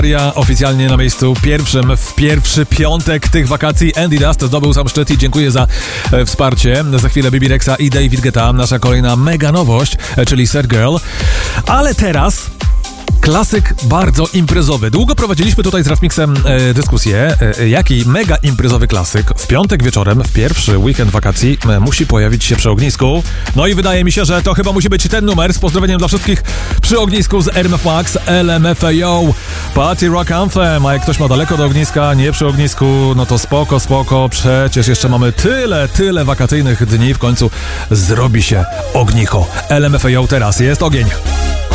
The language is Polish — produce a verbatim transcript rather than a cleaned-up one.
Ja oficjalnie na miejscu pierwszym w pierwszy piątek tych wakacji. Andy Dust zdobył sam szczyt i dziękuję za e, wsparcie. Za chwilę Bibi Rexa i David Guetta, nasza kolejna mega nowość, e, czyli Sad Girl. Ale teraz klasyk bardzo imprezowy. Długo prowadziliśmy tutaj z Rafmixem e, dyskusję, e, jaki mega imprezowy klasyk w piątek wieczorem, w pierwszy weekend wakacji e, musi pojawić się przy ognisku. No i wydaje mi się, że to chyba musi być ten numer. Z pozdrowieniem dla wszystkich przy ognisku z R M F Max, L M F A O, Party Rock Anthem. A jak ktoś ma daleko do ogniska, nie przy ognisku, no to spoko, spoko. Przecież jeszcze mamy tyle, tyle wakacyjnych dni. W końcu zrobi się ognicho. L M F A O teraz, jest ogień.